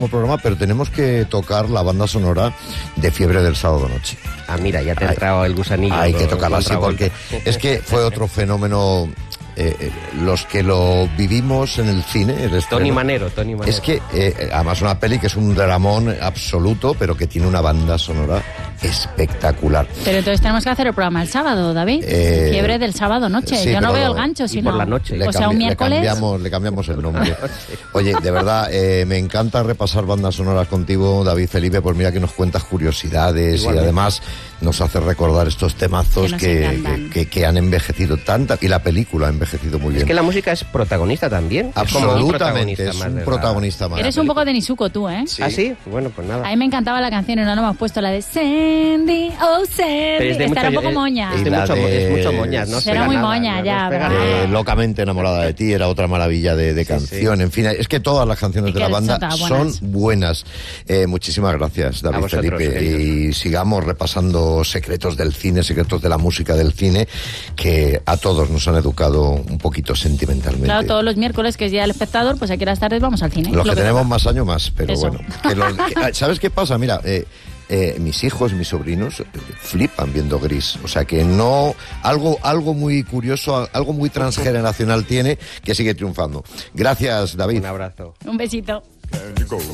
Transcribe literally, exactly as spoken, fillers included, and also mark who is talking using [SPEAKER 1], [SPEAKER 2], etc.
[SPEAKER 1] programa, pero tenemos que tocar la banda sonora de Fiebre del Sábado Noche.
[SPEAKER 2] Ah, mira, ya te ha entrado el gusanillo.
[SPEAKER 1] Hay que tocarla así porque es que fue otro fenómeno. Eh, eh, los que lo vivimos en el cine, el estreno,
[SPEAKER 2] Tony Manero, Tony Manero.
[SPEAKER 1] Es que, eh, además, una peli que es un dramón absoluto, pero que tiene una banda sonora espectacular.
[SPEAKER 3] Pero entonces tenemos que hacer el programa el sábado, David.
[SPEAKER 1] Eh,
[SPEAKER 3] Fiebre del Sábado Noche.
[SPEAKER 1] sí,
[SPEAKER 3] Yo no
[SPEAKER 1] pero
[SPEAKER 3] veo
[SPEAKER 1] lo-
[SPEAKER 3] el gancho,
[SPEAKER 2] y
[SPEAKER 3] sino
[SPEAKER 2] por la noche.
[SPEAKER 1] Le
[SPEAKER 3] O sea, un
[SPEAKER 1] cambi-
[SPEAKER 3] miércoles.
[SPEAKER 1] Le cambiamos, le cambiamos el nombre. Oye, de verdad, eh, me encanta repasar bandas sonoras contigo, David Felipe, pues mira que nos cuentas curiosidades.
[SPEAKER 2] Igualmente.
[SPEAKER 1] Y además nos hace recordar estos temazos
[SPEAKER 3] Que nos
[SPEAKER 1] que,
[SPEAKER 3] encantan.
[SPEAKER 1] que, que- que han envejecido tanta, y la película ha envejecido muy bien.
[SPEAKER 2] Es que la música es protagonista también. Es como un
[SPEAKER 1] Absolutamente,
[SPEAKER 2] protagonista
[SPEAKER 1] es
[SPEAKER 2] más
[SPEAKER 1] un
[SPEAKER 2] de la-
[SPEAKER 1] protagonista más.
[SPEAKER 3] Eres un poco de Nisuko tú, ¿eh?
[SPEAKER 1] Sí.
[SPEAKER 2] ¿Ah, sí? Bueno, pues nada.
[SPEAKER 3] A mí me encantaba la canción y no la hemos puesto, la de Sandy, oh Sandy.
[SPEAKER 2] Pero es de
[SPEAKER 3] Esta era un
[SPEAKER 2] mucho-
[SPEAKER 3] poco
[SPEAKER 2] es-
[SPEAKER 3] moña.
[SPEAKER 2] Es, de
[SPEAKER 1] Y la
[SPEAKER 2] mucho, mo-
[SPEAKER 1] de-
[SPEAKER 2] es mucho moñas, ¿no?
[SPEAKER 3] Será
[SPEAKER 2] Pega
[SPEAKER 3] muy
[SPEAKER 2] nada,
[SPEAKER 3] moña,
[SPEAKER 2] no
[SPEAKER 3] ya,
[SPEAKER 2] nos pega
[SPEAKER 3] pero-
[SPEAKER 2] nada.
[SPEAKER 1] Eh, Locamente enamorada de ti era otra maravilla de, de
[SPEAKER 2] Sí,
[SPEAKER 1] canción.
[SPEAKER 2] sí.
[SPEAKER 1] En fin, es que todas las canciones
[SPEAKER 3] Es
[SPEAKER 1] de
[SPEAKER 3] que
[SPEAKER 1] la banda
[SPEAKER 3] son todas
[SPEAKER 1] son
[SPEAKER 3] buenas.
[SPEAKER 1] buenas. Eh, muchísimas gracias, David
[SPEAKER 2] A vosotros,
[SPEAKER 1] Felipe.
[SPEAKER 2] queridos.
[SPEAKER 1] Y sigamos repasando secretos del cine, secretos de la música del cine, que a todos nos han educado un poquito sentimentalmente.
[SPEAKER 3] Claro, todos los miércoles, que es Día del Espectador, pues aquí a las tardes vamos al cine.
[SPEAKER 1] Los
[SPEAKER 3] Lo
[SPEAKER 1] que tenemos
[SPEAKER 3] toca.
[SPEAKER 1] más años más, pero
[SPEAKER 3] Eso.
[SPEAKER 1] bueno. que los- que- ¿Sabes qué pasa? Mira, eh, eh, mis hijos, mis sobrinos eh, flipan viendo Gris. O sea que no, algo, algo muy curioso, algo muy transgeneracional tiene que sigue triunfando. Gracias, David.
[SPEAKER 2] Un abrazo.
[SPEAKER 3] Un besito.